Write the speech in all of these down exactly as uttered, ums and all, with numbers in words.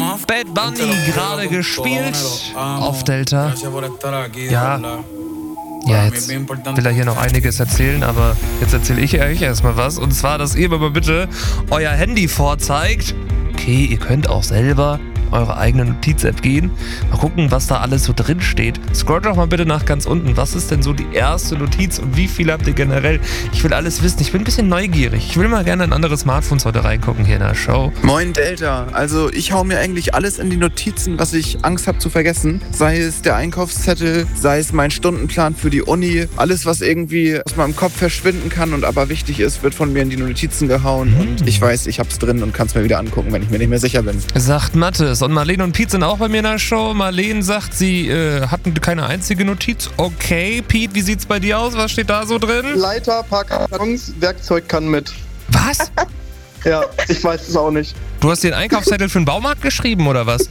Bad Bunny gerade gespielt auf Delta. Ja, ja, jetzt will er hier noch einiges erzählen, aber jetzt erzähle ich euch erstmal was. Und zwar, dass ihr mir mal bitte euer Handy vorzeigt. Okay, ihr könnt auch selber eure eigene Notiz-App gehen. Mal gucken, was da alles so drin steht. Scrollt doch mal bitte nach ganz unten. Was ist denn so die erste Notiz und wie viel habt ihr generell? Ich will alles wissen. Ich bin ein bisschen neugierig. Ich will mal gerne in andere Smartphones heute reingucken hier in der Show. Moin Delta. Also ich hau mir eigentlich alles in die Notizen, was ich Angst habe zu vergessen. Sei es der Einkaufszettel, sei es mein Stundenplan für die Uni. Alles, was irgendwie aus meinem Kopf verschwinden kann und aber wichtig ist, wird von mir in die Notizen gehauen. Mhm. Und ich weiß, ich hab's drin und kann es mir wieder angucken, wenn ich mir nicht mehr sicher bin. Sagt Mathis. Und Marlene und Pete sind auch bei mir in der Show. Marlene sagt, sie äh, hatten keine einzige Notiz. Okay, Pete, wie sieht's bei dir aus? Was steht da so drin? Leiter, paar Kartons, Werkzeug kann mit. Was? Ja, ich weiß es auch nicht. Du hast den Einkaufszettel für den Baumarkt geschrieben, oder was?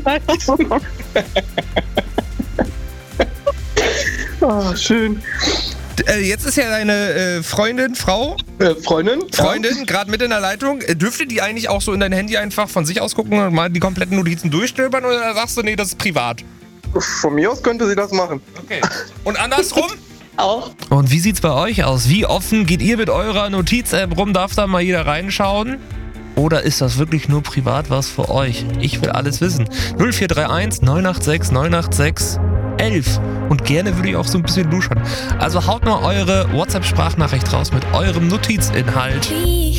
Ah, schön. Äh, jetzt ist ja deine äh, Freundin, Frau? Äh, Freundin? Freundin, ja. gerade mit in der Leitung. Äh, dürfte die eigentlich auch so in dein Handy einfach von sich aus gucken und mal die kompletten Notizen durchstöbern? Oder sagst du, nee, das ist privat? Von mir aus könnte sie das machen. Okay. Und andersrum? Auch. Und wie sieht's bei euch aus? Wie offen geht ihr mit eurer Notiz-App rum? Darf da mal jeder reinschauen? Oder ist das wirklich nur privat was für euch? Ich will alles wissen. null vier drei eins neun acht sechs neun acht sechs elf. Und gerne würde ich auch so ein bisschen luschern. Also haut mal eure WhatsApp-Sprachnachricht raus mit eurem Notizinhalt.